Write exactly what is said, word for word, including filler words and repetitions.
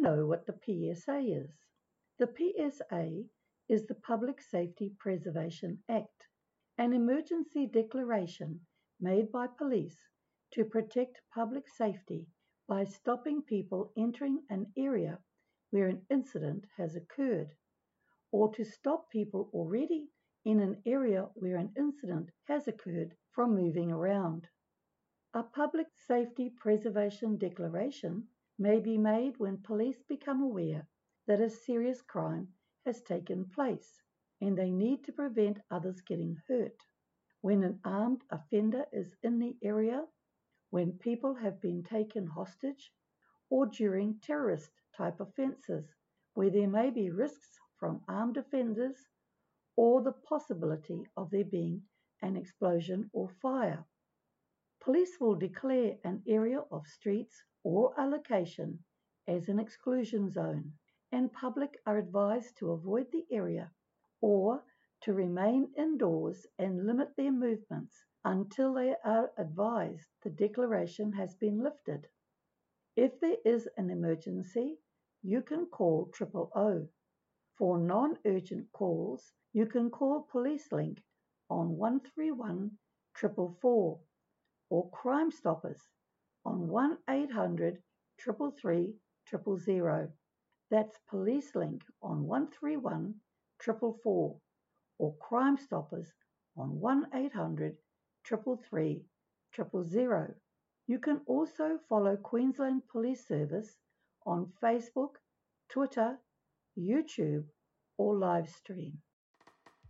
know what the P S A is. The P S A is the Public Safety Preservation Act, an emergency declaration made by police to protect public safety by stopping people entering an area where an incident has occurred, or to stop people already in an area where an incident has occurred from moving around. A public safety preservation declaration may be made when police become aware that a serious crime has taken place and they need to prevent others getting hurt, when an armed offender is in the area, when people have been taken hostage, or during terrorist-type offences where there may be risks from armed offenders or the possibility of there being an explosion or fire. Police will declare an area of streets or a location as an exclusion zone, and public are advised to avoid the area or to remain indoors and limit their movements until they are advised the declaration has been lifted. If there is an emergency, you can call triple O. For non-urgent calls, you can call PoliceLink on one three one, four four four or Crime Stoppers on one eight hundred, three three three, zero zero zero. That's PoliceLink on one three one, four four four or Crime Stoppers on one eight hundred, three three three, zero zero zero. You can also follow Queensland Police Service on Facebook, Twitter, YouTube or live stream.